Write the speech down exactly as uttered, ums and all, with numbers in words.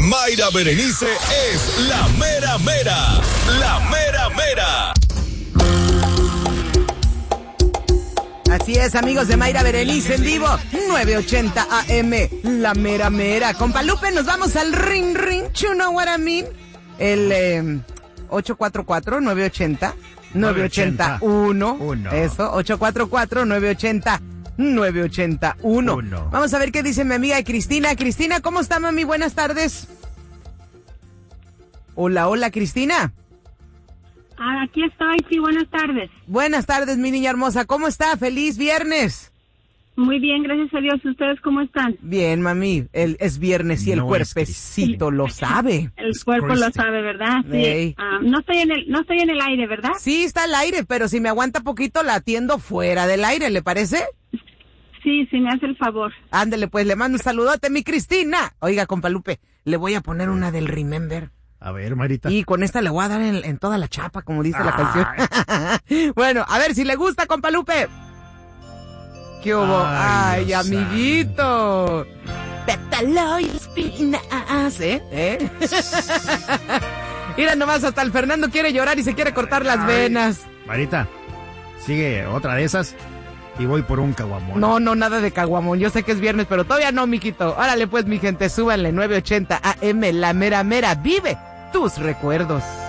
Mayra Berenice es la mera mera. La mera mera. Así es, amigos de Mayra Berenice en vivo, nueve ochenta A M, la mera mera. Compa Lupe, nos vamos al ring ring, you know what I mean. El eh, ocho cuatro cuatro, nueve ochenta, nueve ochenta uno. Eso, ocho cuatro cuatro, nueve ochenta, nueve ochenta uno. Vamos a ver qué dice mi amiga Cristina. Cristina, ¿cómo está, mami? Buenas tardes. Hola, hola, Cristina. Ah, aquí estoy, sí, buenas tardes. Buenas tardes, mi niña hermosa. ¿Cómo está? ¡Feliz viernes! Muy bien, gracias a Dios. ¿Ustedes cómo están? Bien, mami. El, es viernes y el No cuerpecito lo sabe. El cuerpo lo sabe, ¿verdad? Sí. Ey. Ah, no estoy en el, no estoy en el aire, ¿verdad? Sí, está al aire, pero si me aguanta poquito la atiendo fuera del aire, ¿le parece? Sí, sí, me hace el favor. Ándele, pues, le mando un saludote, mi Cristina. Oiga, compa Lupe, le voy a poner una del Remember. A ver, Marita. Y con esta le voy a dar en, en toda la chapa, como dice la canción. Bueno, a ver si le gusta, compa Lupe. ¿Qué hubo? Ay, Ay amiguito. Pétalo y espinas, ¿eh? ¿Eh? Mira nomás, hasta el Fernando quiere llorar y se quiere cortar las Ay, venas. Marita, sigue otra de esas y voy por un caguamón. No, no, nada de caguamón. Yo sé que es viernes, pero todavía no, miquito. Órale, pues, mi gente, súbanle nueve ochenta A M, la mera mera. Vive tus recuerdos.